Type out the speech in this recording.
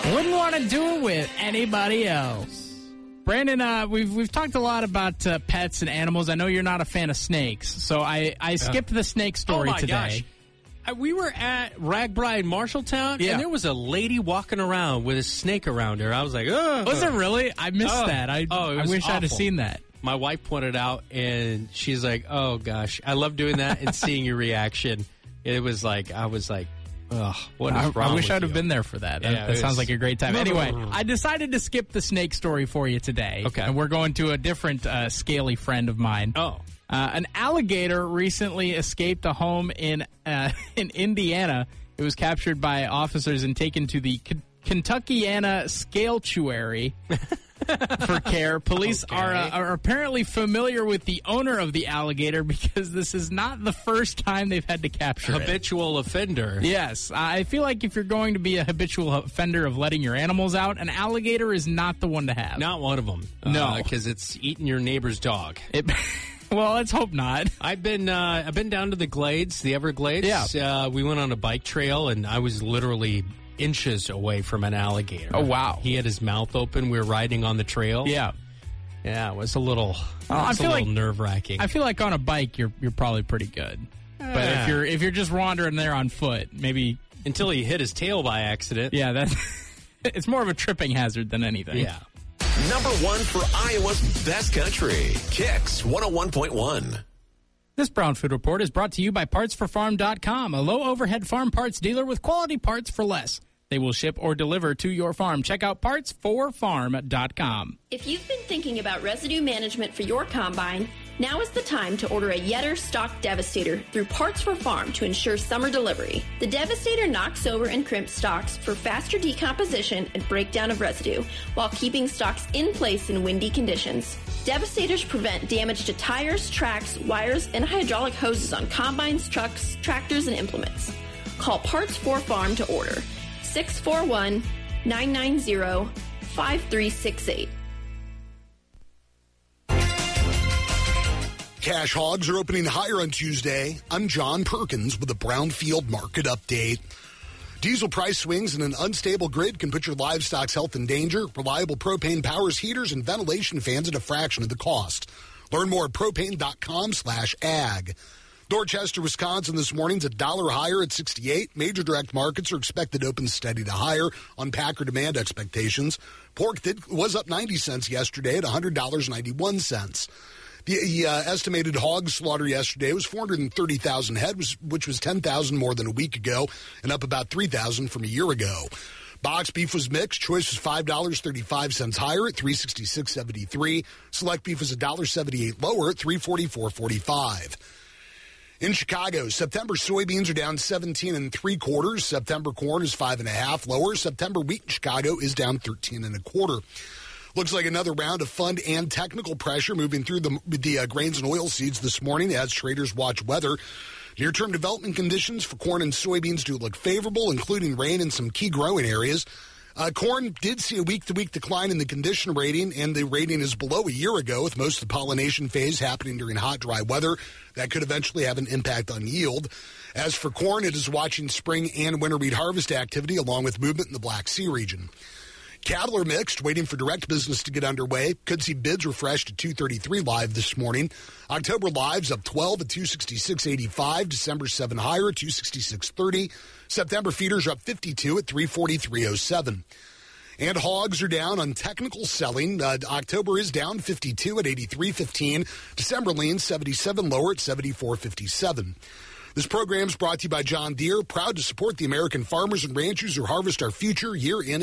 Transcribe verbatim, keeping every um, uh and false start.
Wouldn't want to do it with anybody else. Brandon, uh, we've we've talked a lot about uh, pets and animals. I know you're not a fan of snakes, so I, I skipped the snake story oh my today. Gosh. Uh, we were at Ragbri Marshalltown, yeah. and there was a lady walking around with a snake around her. I was like, oh. Was it really? I missed oh. that. I, oh, I wish awful. I'd have seen that. My wife pointed out, and she's like, oh, gosh, I love doing that and seeing your reaction. It was like, I was like, ugh, what is I, wrong I wish with I'd you? have been there for that. That, Yeah, that it sounds was- like a great time. Anyway, I decided to skip the snake story for you today. Okay. And we're going to a different uh, scaly friend of mine. Oh. Uh, an alligator recently escaped a home in uh, in Indiana. It was captured by officers and taken to the K- Kentuckiana Scaletuary for care. Police Okay. are uh, are apparently familiar with the owner of the alligator because this is not the first time they've had to capture it. Habitual offender. Yes, I feel like if you're going to be a habitual offender of letting your animals out, an alligator is not the one to have. Not one of them. No. Because it's eating your neighbor's dog. It, well, let's hope not. I've been uh, I've been down to the Glades, the Everglades. Yeah. Uh, we went on a bike trail, and I was literally inches away from an alligator. Oh, wow. He had his mouth open. We were riding on the trail. Yeah. Yeah, it was a little, Well, I it was a feel little like- nerve-wracking. I feel like on a bike you're you're probably pretty good. But Yeah. if you're if you're just wandering there on foot, maybe Until he hit his tail by accident. yeah, that's it's more of a tripping hazard than anything. Yeah. Number one for Iowa's best country. Kicks one oh one point one. This Brown Food Report is brought to you by parts for farm dot com, a low-overhead farm parts dealer with quality parts for less. They will ship or deliver to your farm. Check out parts for farm dot com. If you've been thinking about residue management for your combine, now is the time to order a Yetter Stock Devastator through Parts for Farm to ensure summer delivery. The Devastator knocks over and crimps stalks for faster decomposition and breakdown of residue while keeping stalks in place in windy conditions. Devastators prevent damage to tires, tracks, wires, and hydraulic hoses on combines, trucks, tractors, and implements. Call Parts for Farm to order. six four one, nine nine zero, five three six eight. Cash hogs are opening higher on Tuesday. I'm John Perkins with a Brownfield Market Update. Diesel price swings in an unstable grid can put your livestock's health in danger. Reliable propane powers heaters and ventilation fans at a fraction of the cost. Learn more at propane.com slash ag. Dorchester, Wisconsin this morning's a dollar higher at sixty-eight. Major direct markets are expected to open steady to higher on packer demand expectations. Pork did, was up ninety cents yesterday at one hundred dollars and ninety-one cents. The uh, estimated hog slaughter yesterday was four hundred thirty thousand head, which was ten thousand more than a week ago and up about three thousand from a year ago. Box beef was mixed. Choice was five dollars and thirty-five cents higher at three hundred sixty-six dollars and seventy-three cents. Select beef was one dollar and seventy-eight cents lower at three hundred forty-four dollars and forty-five cents. In Chicago, September soybeans are down seventeen and three quarters. September corn is five and a half lower. September wheat in Chicago is down thirteen and a quarter. Looks like another round of fund and technical pressure moving through the, the uh, grains and oilseeds this morning as traders watch weather. Near-term development conditions for corn and soybeans do look favorable, including rain in some key growing areas. Uh, corn did see a week-to-week decline in the condition rating, and the rating is below a year ago, with most of the pollination phase happening during hot, dry weather. That could eventually have an impact on yield. As for corn, it is watching spring and winter wheat harvest activity, along with movement in the Black Sea region. Cattle are mixed, waiting for direct business to get underway. Could see bids refreshed at two thirty-three live this morning. October lives up twelve at two sixty-six eighty-five. December seven higher at two sixty-six thirty. September feeders are up fifty-two at three forty-three oh seven. And hogs are down on technical selling. Uh, October is down fifty-two at eighty-three fifteen. December lean seventy-seven lower at seventy-four fifty-seven. This program is brought to you by John Deere, proud to support the American farmers and ranchers who harvest our future year in